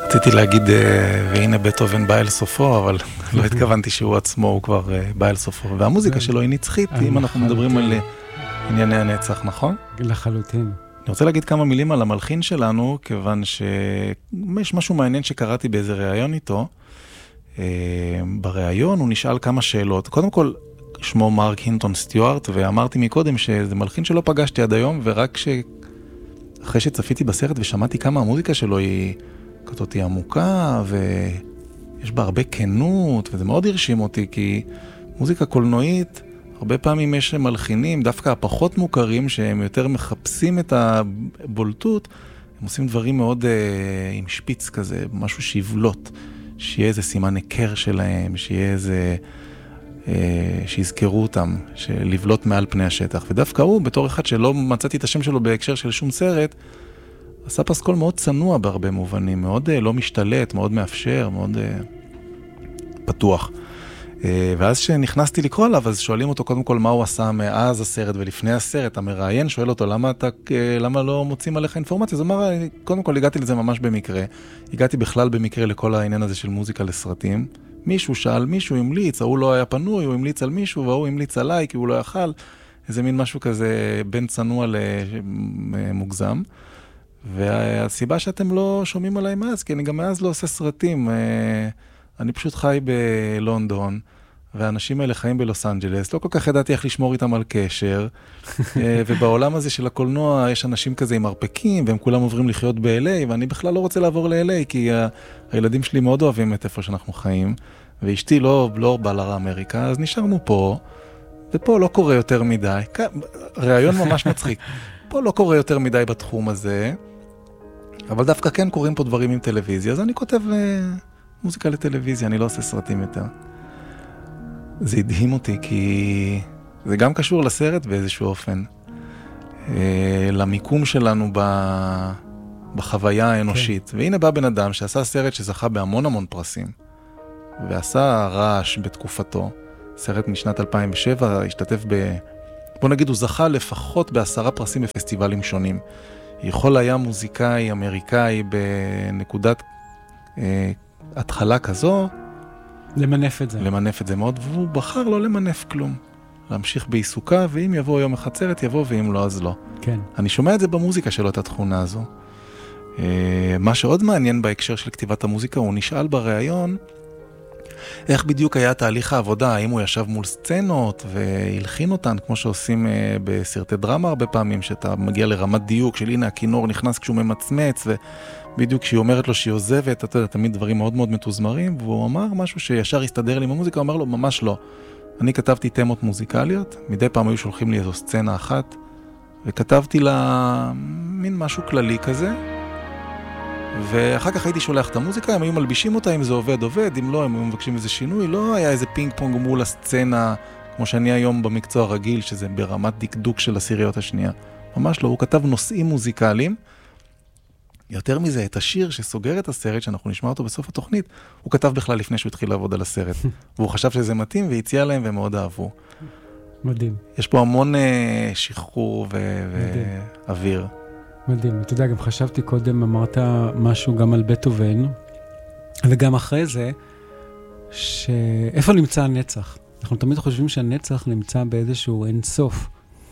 רציתי להגיד, והנה בטהובן בא אל סופו, אבל לא התכוונתי שהוא עצמו, הוא כבר בא אל סופו. והמוזיקה שלו היא נצחית, אם אנחנו מדברים על ענייני הנצח, נכון? לחלוטין. אני רוצה להגיד כמה מילים על המלחין שלנו, כיוון שיש משהו מעניין שקראתי באיזה ראיון איתו. בראיון הוא נשאל כמה שאלות. קודם כל, שמו מרק הינטון סטיוארט, ואמרתי מקודם שזה מלחין שלא פגשתי עד היום, ורק אחרי שצפיתי בסרט ושמעתי כמה המוזיקה שלו היא כזאת עמוקה, ויש בה הרבה כנות, וזה מאוד הרשים אותי, כי מוזיקה קולנועית, הרבה פעמים יש מלחינים, דווקא הפחות מוכרים, שהם יותר מחפשים את הבולטות, הם עושים דברים מאוד עם שפיץ כזה, משהו שיבלוט, שיהיה איזה סימן היכר שלהם, שיהיה איזה, שיזכרו אותם, לבלוט מעל פני השטח. ודווקא הוא, בתור אחד שלא מצאתי את השם שלו בהקשר של שום סרט, עשה פסקול מאוד צנוע בהרבה מובנים, מאוד לא משתלט, מאוד מאפשר, מאוד פתוח. ואז שנכנסתי לקרוא עליו, אז שואלים אותו קודם כל מה הוא עשה מאז הסרט ולפני הסרט. המראיין שואל אותו, למה לא מוצאים עליך אינפורמציה? אז הוא אמר, קודם כל הגעתי לזה ממש במקרה. הגעתי בכלל במקרה לכל העניין הזה של מוזיקה לסרטים. מישהו שאל, מישהו המליץ, הוא לא היה פנוי, הוא המליץ על מישהו, והוא המליץ עליי כי הוא לא יכל. איזה מין משהו כזה בין צנוע למוגזם. והסיבה שאתם לא שומעים עליי מאז, כי אני גם מאז לא עושה סרטים. אני פשוט חי בלונדון, והאנשים האלה חיים בלוס אנג'לס. לא כל כך ידעתי איך לשמור איתם על קשר, ובעולם הזה של הקולנוע יש אנשים כזה עם מרפקים, והם כולם עוברים לחיות ב-LA, ואני בכלל לא רוצה לעבור ל-LA, כי הילדים שלי מאוד אוהבים את איפה שאנחנו חיים, ואשתי לא בא לאמריקה, אז נשארנו פה, ופה לא קורה יותר מדי. ראיון ממש מצחיק. פה לא קורה יותר מדי בתחום הזה, אבל דווקא כן קוראים פה דברים עם טלוויזיה, אז אני כותב מוזיקה לטלוויזיה, אני לא עושה סרטים יותר. זה הדהים אותי, כי זה גם קשור לסרט באיזשהו אופן. למיקום שלנו בחוויה האנושית. והנה בא בן אדם שעשה סרט שזכה בהמון המון פרסים, ועשה רעש בתקופתו. סרט משנת 2007, השתתף בוא נגיד, הוא זכה לפחות ב10 פרסים בפסטיבלים שונים. יכול היה מוזיקאי אמריקאי בנקודת התחלה כזו, למנף את זה. למנף את זה מאוד, והוא בחר לא למנף כלום. להמשיך בעיסוקה, ואם יבוא יום אחד סרט, יבוא, ואם לא, אז לא. כן. אני שומע את זה במוזיקה שלו, את התכונה הזו. מה שעוד מעניין בהקשר של כתיבת המוזיקה, הוא נשאל בראיון, איך בדיוק היה תהליך העבודה, האם הוא ישב מול סצנות והלחין אותן, כמו שעושים בסרטי דרמה הרבה פעמים, שאתה מגיע לרמת דיוק של הנה הכינור נכנס כשהוא ממצמץ, ובדיוק כשהיא אומרת לו שהיא עוזבת, אתה יודע, תמיד דברים מאוד מאוד מתוזמרים, והוא אמר משהו שישר הסתדר לי עם המוזיקה, הוא אמר לו, ממש לא. אני כתבתי תמות מוזיקליות, מדי פעם היו שולחים לי איזו סצנה אחת, וכתבתי לה מין משהו כללי כזה, ואחר כך הייתי שולח את המוזיקה, הם היו מלבישים אותה, אם זה עובד, אם לא, הם היו מבקשים איזה שינוי, לא היה איזה פינג פונג מול הסצנה, כמו שאני היום במקצוע רגיל, שזה ברמת דקדוק של הסיריות השנייה. ממש לא, הוא כתב נושאים מוזיקליים, יותר מזה, את השיר שסוגר את הסרט, שאנחנו נשמע אותו בסוף התוכנית, הוא כתב בכלל לפני שהוא התחיל לעבוד על הסרט, והוא חשב שזה מתאים, והציע להם, והם מאוד אהבו. מדהים. יש פה המון שחרור ואוויר. מדהים. אתה יודע, גם חשבתי קודם, אמרת משהו גם על בטהובן, וגם אחרי זה, איפה נמצא הנצח? אנחנו תמיד חושבים שהנצח נמצא באיזשהו אינסוף,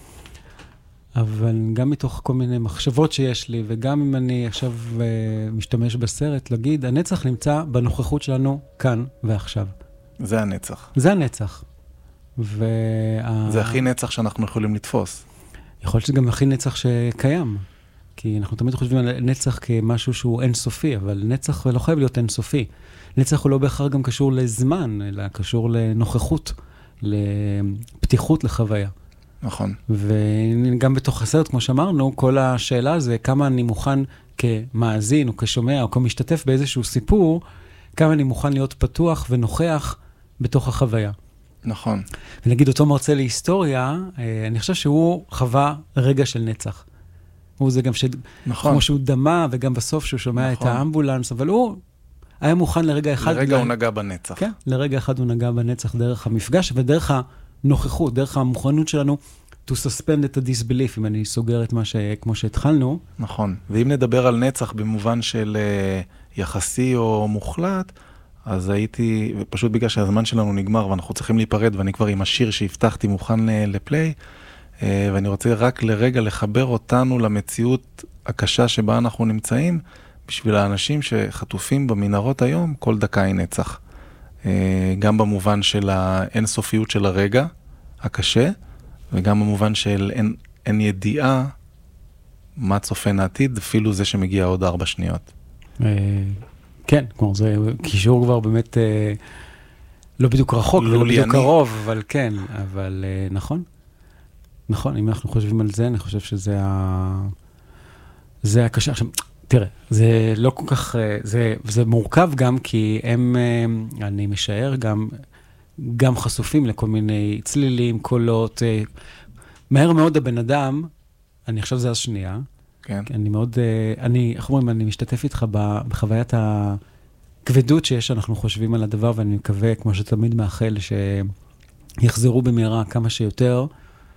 אבל גם מתוך כל מיני מחשבות שיש לי, וגם אם אני עכשיו משתמש בסרט, להגיד, הנצח נמצא בנוכחות שלנו כאן ועכשיו. זה הנצח. זה הנצח. זה הכי נצח שאנחנו יכולים לתפוס. יכול להיות שזה גם הכי נצח שקיים. כי אנחנו תמיד חושבים על נצח כמשהו שהוא אינסופי, אבל נצח לא חייב להיות אינסופי. נצח הוא לא בהכרח גם קשור לזמן, אלא קשור לנוכחות, לפתיחות לחוויה. נכון. וגם בתוך הסרט, כמו שאמרנו, כל השאלה זה כמה אני מוכן כמאזין או כשומע או כמשתתף באיזשהו סיפור, כמה אני מוכן להיות פתוח ונוכח בתוך החוויה. נכון. ונגיד אותו מרצה להיסטוריה, אני חושב שהוא חווה רגע של נצח. הוא זה גם נכון. כמו שהוא דמה, וגם בסוף שהוא שומע נכון. את האמבולנס, אבל הוא היה מוכן לרגע אחד. לרגע הוא נגע בנצח. כן, לרגע אחד הוא נגע בנצח דרך המפגש, ודרך הנוכחות, דרך המוכנות שלנו, to suspend את ה-disbelief, אם אני סוגר את מה כמו שהתחלנו. נכון, ואם נדבר על נצח במובן של יחסי או מוחלט, אז הייתי, פשוט בגלל שהזמן שלנו נגמר, ואנחנו צריכים להיפרד, ואני כבר עם השיר שהבטחתי מוכן לפליי, ואני רוצה רק לרגע לחבר אותנו למציאות הקשה שבה אנחנו נמצאים, בשביל האנשים שחטופים במנהרות היום, כל דקה היא נצח. גם במובן של האינסופיות של הרגע הקשה, וגם במובן של אין ידיעה מה צופן העתיד, אפילו זה שמגיע עוד 4 שניות. כן, כמו זה קישור כבר באמת לא בדיוק רחוק ולא בדיוק קרוב, אבל כן, אבל נכון. נכון, אם אנחנו חושבים על זה, אני חושב שזה זה הקשה. עכשיו, תראה, זה לא כל כך, זה מורכב גם כי אני משער, גם חשופים לכל מיני צלילים, קולות. מהר מאוד הבן אדם, אני עכשיו זה השנייה, כן. אני מאוד, איך אומרים, אני משתתף איתך בחוויית הכבדות שיש, אנחנו חושבים על הדבר, ואני מקווה, כמו שתמיד מאחל, שיחזרו במהרה כמה שיותר,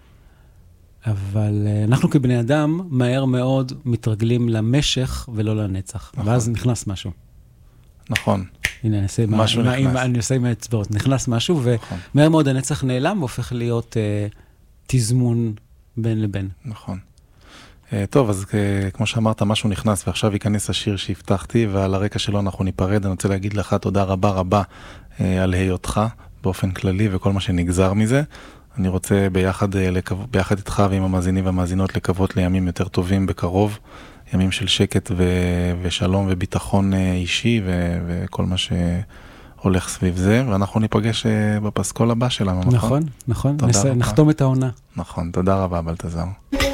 אבל אנחנו כבני אדם, מהר מאוד מתרגלים למשך ולא לנצח. נכון. ואז נכנס משהו. נכון. הנה, אני עושה עם האצבעות. נכנס משהו, ומהר מאוד הנצח נעלם, והופך להיות תזמון בין לבין. נכון. טוב, אז כמו שאמרת, משהו נכנס, ועכשיו ייכנס השיר שהבטחתי, ועל הרקע שלו אנחנו ניפרד. אני רוצה להגיד לך תודה רבה רבה על היותך, באופן כללי, וכל מה שנגזר מזה. אני רוצה ביחד איתך ועם המאזינים והמאזינות לקוות לימים יותר טובים בקרוב, ימים של שקט ושלום וביטחון אישי וכל מה שהולך סביב זה, ואנחנו ניפגש בפסקול הבא שלנו, נכון? נכון, נכון. נחתום את העונה. נכון, תודה רבה, בלתזר.